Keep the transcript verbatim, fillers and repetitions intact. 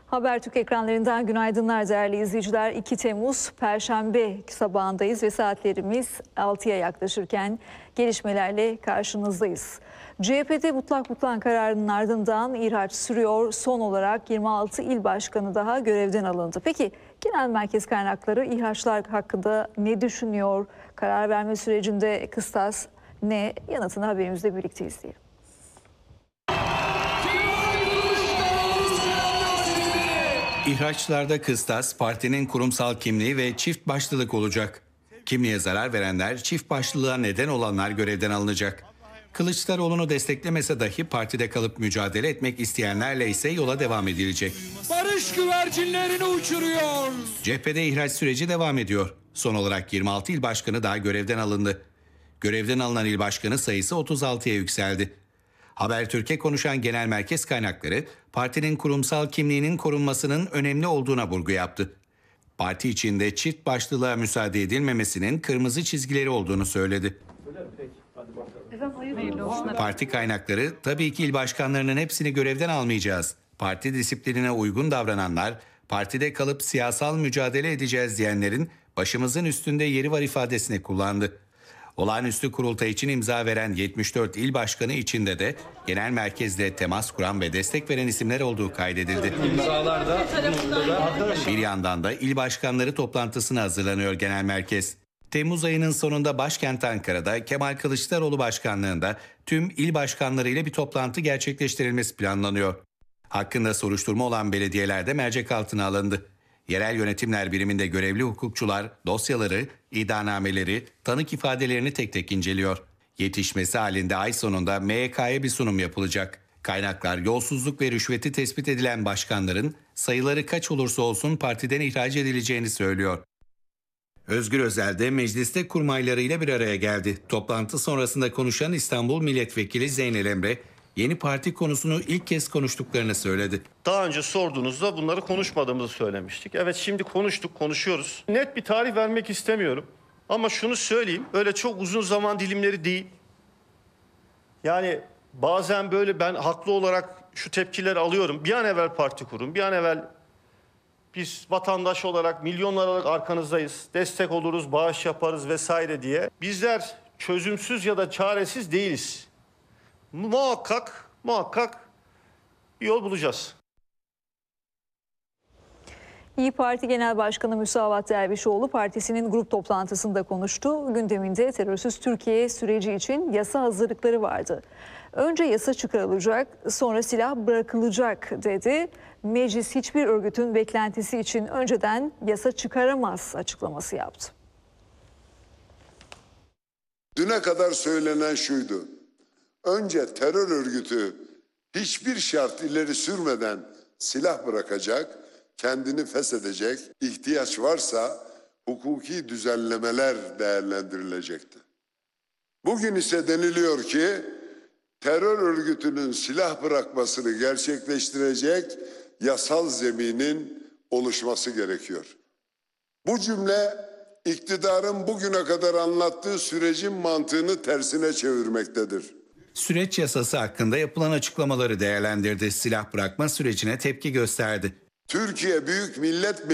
Habertürk ekranlarından günaydınlar değerli izleyiciler. iki Temmuz Perşembe sabahındayız ve saatlerimiz altıya yaklaşırken gelişmelerle karşınızdayız. C H P'de mutlak mutlak kararının ardından ihraç sürüyor. Son olarak yirmi altı il başkanı daha görevden alındı. Peki genel merkez kaynakları ihraçlar hakkında ne düşünüyor? Karar verme sürecinde kıstas ne? Yanıtını haberimizde birlikte izleyelim. İhraçlarda kıstas partinin kurumsal kimliği ve çift başlılık olacak. Kimliğe zarar verenler, çift başlılığa neden olanlar görevden alınacak. Kılıçdaroğlu'nu desteklemese dahi partide kalıp mücadele etmek isteyenlerle ise yola devam edilecek. Barış güvercinlerini uçuruyor. Cephede ihraç süreci devam ediyor. Son olarak yirmi altı il başkanı daha görevden alındı. Görevden alınan il başkanı sayısı otuz altıya yükseldi. Habertürk'e konuşan genel merkez kaynakları partinin kurumsal kimliğinin korunmasının önemli olduğuna vurgu yaptı. Parti içinde çift başlılığa müsaade edilmemesinin kırmızı çizgileri olduğunu söyledi. Parti kaynakları tabii ki il başkanlarının hepsini görevden almayacağız. Parti disiplinine uygun davrananlar, partide kalıp siyasal mücadele edeceğiz diyenlerin başımızın üstünde yeri var ifadesini kullandı. Olağanüstü kurultay için imza veren yetmiş dört il başkanı içinde de genel merkezle temas kuran ve destek veren isimler olduğu kaydedildi. Bir yandan da il başkanları toplantısına hazırlanıyor genel merkez. Temmuz ayının sonunda başkent Ankara'da Kemal Kılıçdaroğlu başkanlığında tüm il başkanlarıyla bir toplantı gerçekleştirilmesi planlanıyor. Hakkında soruşturma olan belediyelerde mercek altına alındı. Yerel yönetimler biriminde görevli hukukçular dosyaları, iddianameleri, tanık ifadelerini tek tek inceliyor. Yetişmesi halinde ay sonunda M Y K'ya bir sunum yapılacak. Kaynaklar yolsuzluk ve rüşveti tespit edilen başkanların sayıları kaç olursa olsun partiden ihraç edileceğini söylüyor. Özgür Özel de mecliste kurmaylarıyla bir araya geldi. Toplantı sonrasında konuşan İstanbul Milletvekili Zeynel Emre, yeni parti konusunu ilk kez konuştuklarını söyledi. Daha önce sorduğunuzda bunları konuşmadığımızı söylemiştik. Evet, şimdi konuştuk, konuşuyoruz. Net bir tarih vermek istemiyorum. Ama şunu söyleyeyim, öyle çok uzun zaman dilimleri değil. Yani bazen böyle ben haklı olarak şu tepkileri alıyorum. Bir an evvel parti kurun, bir an evvel biz vatandaş olarak milyonlar olarak arkanızdayız. Destek oluruz, bağış yaparız vesaire diye. Bizler çözümsüz ya da çaresiz değiliz. Muhakkak, muhakkak bir yol bulacağız. İYİ Parti Genel Başkanı Müsavat Dervişoğlu partisinin grup toplantısında konuştu. Gündeminde terörsüz Türkiye süreci için yasa hazırlıkları vardı. Önce yasa çıkarılacak, sonra silah bırakılacak dedi. Meclis hiçbir örgütün beklentisi için önceden yasa çıkaramaz açıklaması yaptı. Düne kadar söylenen şuydu. Önce terör örgütü hiçbir şart ileri sürmeden silah bırakacak, kendini feshedecek, ihtiyaç varsa hukuki düzenlemeler değerlendirilecekti. Bugün ise deniliyor ki terör örgütünün silah bırakmasını gerçekleştirecek yasal zeminin oluşması gerekiyor. Bu cümle iktidarın bugüne kadar anlattığı sürecin mantığını tersine çevirmektedir. Süreç yasası hakkında yapılan açıklamaları değerlendirdi. Silah bırakma sürecine tepki gösterdi. Türkiye Büyük Millet